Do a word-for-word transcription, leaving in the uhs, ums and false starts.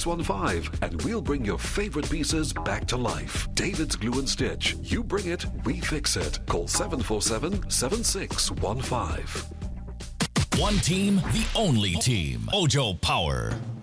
six one five and we'll bring your favorite pieces back to life. David's Glue and Stitch. You bring it, we fix it. Call seven four seven, seven six one five. One team, the only team. Ojo Power.